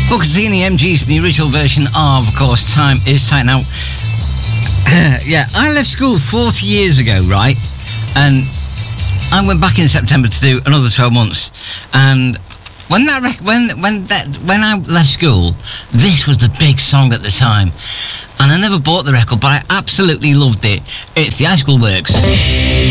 Well, Casini MG's the original version of course, Time Is Tight. Now, yeah, I left school 40 years ago, right? And I went back in September to do another 12 months. And when I left school, this was the big song at the time. And I never bought the record, but I absolutely loved it. It's the Icicle Works.